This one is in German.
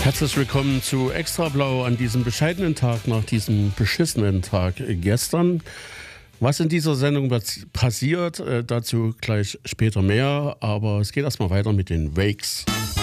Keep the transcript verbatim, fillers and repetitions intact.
Herzlich willkommen zu Extra Blau an diesem bescheidenen Tag nach diesem beschissenen Tag gestern. Was in dieser Sendung passiert, äh, dazu gleich später mehr, aber es geht erstmal weiter mit den Wakes.